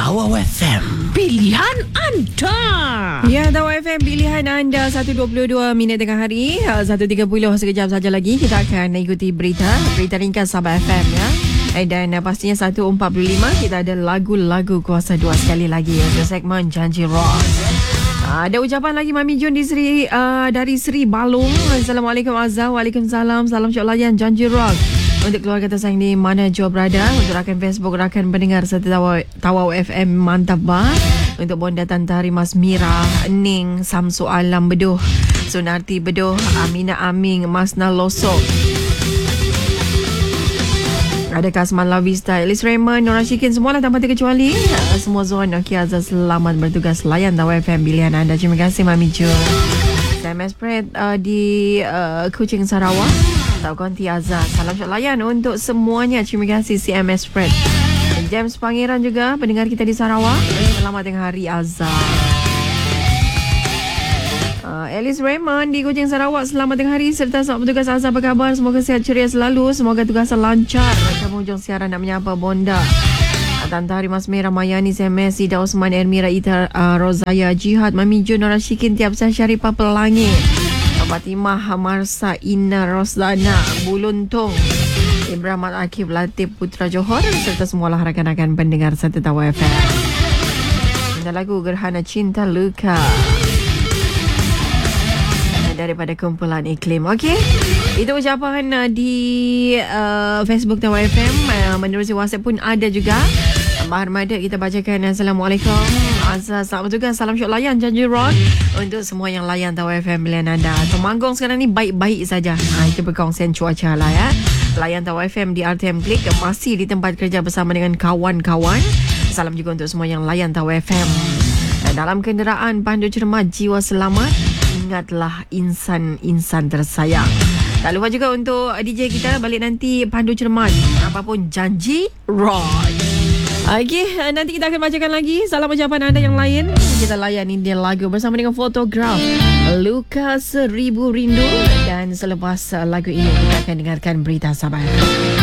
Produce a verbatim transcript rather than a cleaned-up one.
Tawau F M, pilihan anda. Ya, Tawau F M, pilihan anda. Satu dua puluh dua minit tengah hari, satu tiga puluh sekejap saja lagi. Kita akan ikuti berita Berita ringkas Sabah F M ya. Dan uh, pastinya satu empat puluh lima kita ada lagu-lagu kuasa dua sekali lagi untuk segmen Janji Rock. Uh, ada ucapan lagi Mami Jun di Sri, uh, dari Sri Balung. Assalamualaikum Azhar. Waalaikumsalam. Salam syok layan Janji Rock untuk keluarga tersayang di mana jua berada. Untuk rakan Facebook, rakan pendengar serta Tawau, Tawau F M mantap bah. Untuk bonda Tanta Rimas Mira, Ning, Samsu Alam Beduh, Sunarti Beduh, Amina Aming, Masna Losok, ada Kasman La Vista, Elis Raymond, Nora Shikin, semualah tanpa terkecuali. Semua zon, Okey Azaz, selamat bertugas layan Tawau F M pilihan anda. Terima kasih Mami Jo. C M S Spread uh, di uh, Kuching Sarawak, Tau Konti Azaz, salam syok layan untuk semuanya. Terima kasih C M S Spread. James Pangeran juga pendengar kita di Sarawak, selamat tengah hari Azhar. uh, Alice Raymond di Kuching Sarawak, selamat tengah hari serta selamat bertugas Azhar. Apa khabar? Semoga sihat ceria selalu, semoga tugasan lancar. Kamu hujung siaran nak menyapa bonda Tanta Rimas Merah, Mayani, C M S, Ida Osman, Ermira, Ita, uh, Rozaya, Jihad, Mami Jun, Nora Shikin, Tiapsah, Syarifah Pelangi, Fatimah, Marsa, Ina, Rosdana, Buluntung, Ibrahim Akif, Latif, Putra Johor serta semualah rakan-rakan pendengar serta Tawau F M. Ada lagu Gerhana Cinta Luka daripada kumpulan Iklim. Okey, itu ucapan uh, di uh, Facebook Tawau F M. Uh, menerusi WhatsApp pun ada juga. Bahar Mada kita bacakan. Assalamualaikum Azhar, selamat juga. Salam syok layan Janji Rock untuk semua yang layan Tawau F M pilihan anda. Temanggung sekarang ni baik-baik saja. Ha, itu perkongsian cuaca lah ya. Layan Tawau F M di R T M Klik, masih di tempat kerja bersama dengan kawan-kawan. Salam juga untuk semua yang layan Tawau F M. Dalam kenderaan, pandu cermat, jiwa selamat. Ingatlah insan-insan tersayang. Tak lupa juga untuk D J kita balik nanti, pandu cermat, apapun Janji Rock. Okey, nanti kita akan bacakan lagi salam ucapan anda yang lain. Kita layan ini lagu bersama dengan Fotograf, Luka Seribu Rindu. Dan selepas lagu ini kita akan dengarkan berita Sabah.